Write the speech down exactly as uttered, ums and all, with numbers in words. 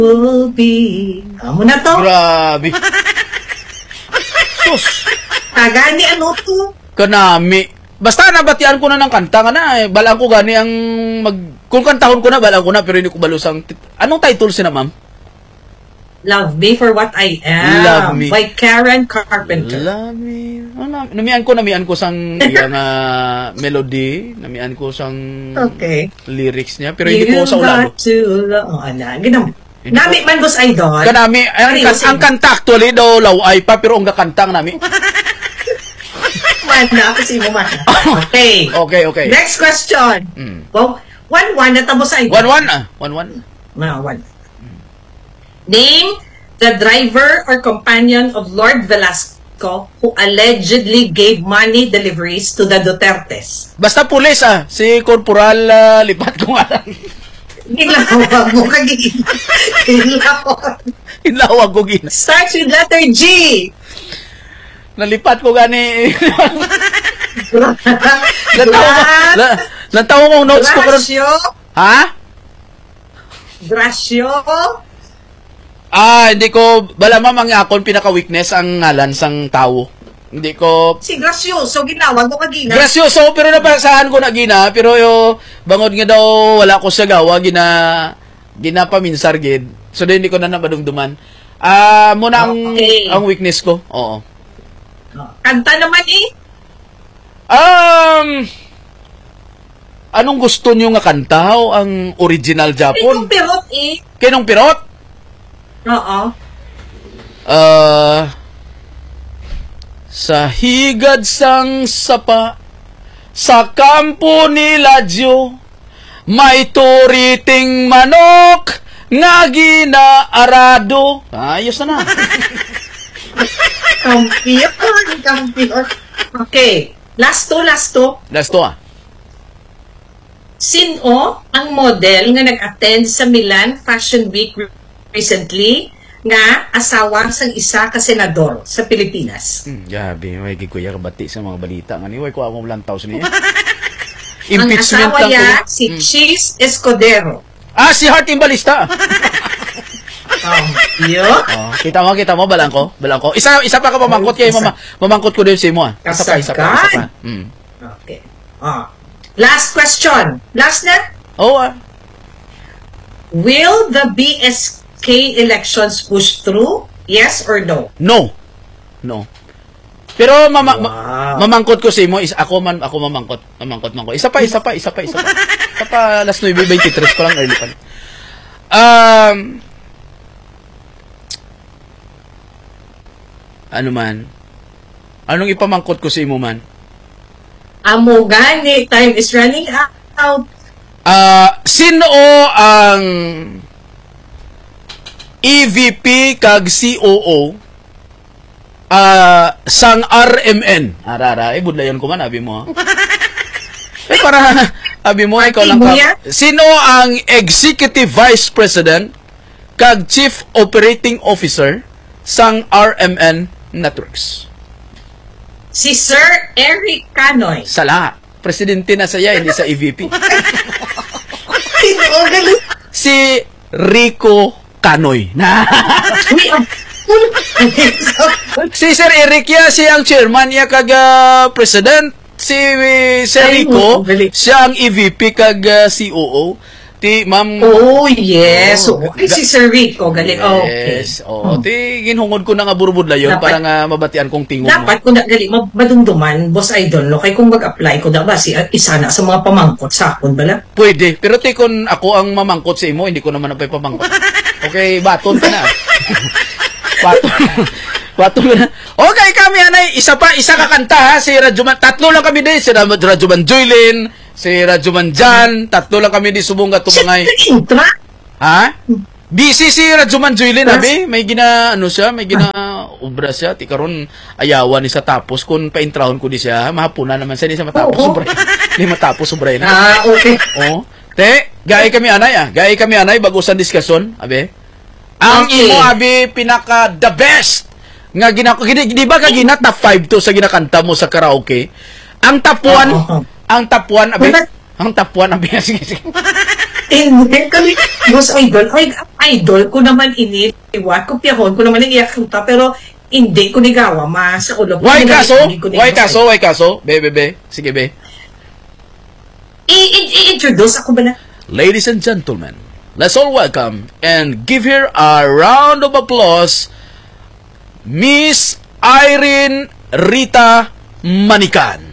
will be. Amo na to. Grabe. Sus. Kagani ano to? Kanami. Basta nabatian ko na ng kanta nga na. Eh. Balaan ko gani ang mag... Kung kantahon ko na, balaan ko na, pero hindi ko balusang... Anong title siya, ma'am? Love Me for What I Am. Love Me. By Karen Carpenter. Love Me. Oh, na, namian ko, namian ko sang yung uh, melody. Namian ko sang okay. lyrics niya. Pero hindi ko sa ulado. You got to love... Oh, ana. Ginam. Nami man, boss idol. Kanami. Ang, ang, ang kanta actually daw, laway pa, pero ang kakantang nami. Na kasi mo man. Okay. Okay, okay. Next question. Mm. Well, one one natapos sa one one ah. One one. No, one. Name the driver or companion of Lord Velasco who allegedly gave money deliveries to the Dutertes. Basta pulis ah. Si Corporal uh, Lipat ko nga lang. Ginlawag mo kagiging. Ginlawag. Ginlawag ko gina. Starts with letter G. Nalipat ko gani. Natawa ko. Na, natawa ko notes ko. Gracio. Ha? Gracio. Ah, hindi ko, bala mamang akon pinaka-weakness ang ngalan sang tao. Hindi ko... Si Gracioso, ginawag mo kagina. Gracioso, pero napasahan ko na gina, pero yo, bangod nga daw, wala ko sa gawa, gina, gina paminsar gid. So, hindi ko na nabadungduman. Ah, muna ang, okay. ang weakness ko. Oo. Kanta naman eh. Um, anong gusto nyo nga kanta o ang original Japon? Kinong pirot eh. Kinong pirot? Oo. Uh, sa higad sang sapa, sa kampo ni Ladyo, may turiting manok nga ginaarado. Ayos na na. Kampiyon, kampiyon. Okay. Last two, last two. Last to ah. Sino ang model nga nag-attend sa Milan Fashion Week recently nga asawa sang isa ka senador sa Pilipinas? Hmm, gabi, may gikuya kabati sa mga balita. Nga niway ko ako lantaw sa niya. Ang asawa niya, si hmm. Cheese Escudero. Ah, si Heart Imbalista. Kampiyon. Oh, kita mo, kita mo, balang ko, balang ko. Isa, isa pa ka mamangkot kayo, mama, mamangkot ko din si mo ah. Isa pa, isa pa, isa pa. Hmm. Okay. Ah. Last question. Last na? Oh, ah. Will the B S K elections push through? Yes or no? No. No. Pero mama, wow. ma mamangkot ko si mo, is ako man ako mamangkot, mamangkot man ko. Isa pa, isa pa, isa pa, isa pa. Isa pa last nine twenty-three pa lang early pa. Um Ano man? Anong ipamangkot ko sa imo man? Amo gani, time is running out. Ah, uh, sino ang E V P kag C O O ah uh, sang R M N? Arara, eh budlayan ko man abi mo. Eh para abi mo ikaw lang ka. Sino ang Executive Vice President kag Chief Operating Officer sang R M N Networks? Si Sir Eric Canoy. Sala. Presidente na saya, hindi sa E V P. Si Rico Canoy. Na. Si Sir Eric ya, siya ang chairman ya kag uh, president. Si uh, Sir Rico, siya ang E V P kag uh, C O O. Ti ma'am. Oh, yes. Oh, okay, si Sir Rico, galing. Yes. Okay. Oh, hmm. Ti ginhungod ko na nga burbud layon para nga mabatian kong tingog mo. Dapat ko na galing madumduman, boss idol, no? Kay kung mag-apply ko da ba si isa na sa mga pamangkot sa akon bala? Pwede. Pero ti kun ako ang mamangkot sa imo, hindi ko naman napay pamangkot. Okay, baton ka na. Baton. Baton ka na. Okay, kami anay, isa pa, isa ka kanta ha, si Radyoman, tatlo lang kami din, si Radyoman Joylin, si Radyoman Jan, tatlo lang kami di subong nga tumangay. Intra? Ha? Busy si Radyoman Joylin, abi? May gina, ano siya, may gina obra siya. Ti karon ayawan ni sa tapos. Kung paintrahon ko di siya, mahapunan naman siya, di siya matapos. Oh, oh. Sobray. Di matapos, sobray na. Ah, okay. Oh. Te, gaya kami anay ah. Gaya kami anay, bagusan diskasyon, abi? Ang okay. imo, abi, pinaka the best. Nga gina, di ba ka gina top five to sa ginakanta mo sa karaoke? Ang tapuan, oh, oh. ang tapuan, abi, ang tapuan, abi, sige, sige. Hindi, kami, boss idol, ay, idol ko naman ini, iwat ko, piyahon ko naman yung iyak kita, pero hindi ko nigawa, mas sa ulo. Why kaso? Why kaso? Why kaso? Be, be, be. Sige, be. I-introduce ako ba na? Ladies and gentlemen, let's all welcome and give her a round of applause, Miss Irene Rita Manikan.